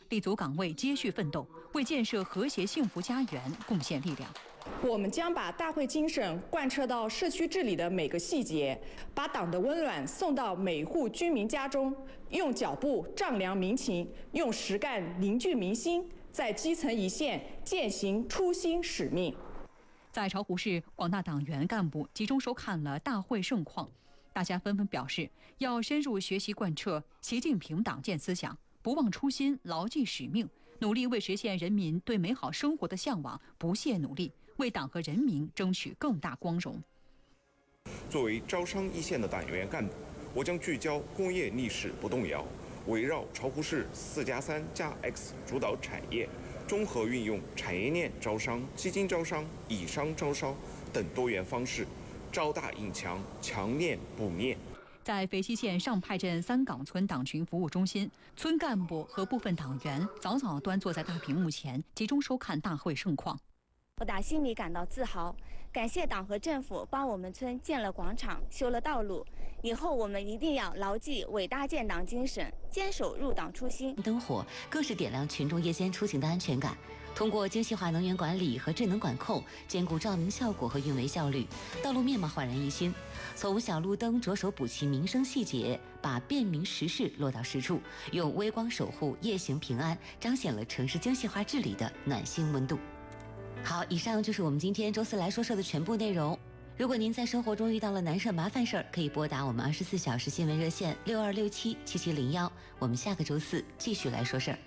立足岗位，接续奋斗，为建设和谐幸福家园贡献力量。 我们将把大会精神贯彻到社区治理的每个细节，把党的温暖送到每户居民家中，用脚步丈量民情，用实干凝聚民心，在基层一线践行初心使命。 在巢湖市，广大党员干部集中收看了大会盛况，大家纷纷表示要深入学习贯彻习近平党建思想，不忘初心，牢记使命，努力为实现人民对美好生活的向往不懈努力，为党和人民争取更大光荣。 作为招商一线的党员干部，我将聚焦工业历史不动摇，围绕巢湖市4+3+X 主导产业，综合运用产业链招商、基金招商、以商招商等多元方式，招大引强，强链补链。 在肥西县上派镇三岗村党群服务中心，村干部和部分党员早早端坐在大屏幕前，集中收看大会盛况。 我打心里感到自豪，感谢党和政府帮我们村建了广场，修了道路。以后我们一定要牢记伟大建党精神，坚守入党初心。 灯火更是点亮群众夜间出行的安全感。通过精细化能源管理和智能管控，兼顾照明效果和运维效率，道路面貌焕然一新。从小路灯着手补齐民生细节，把便民实事落到实处，用微光守护夜行平安，彰显了城市精细化治理的暖心温度。好，以上就是我们今天周四来说事的全部内容。如果您在生活中遇到了难事麻烦事儿，可以拨打我们24小时新闻热线62677701。我们下个周四继续来说事儿。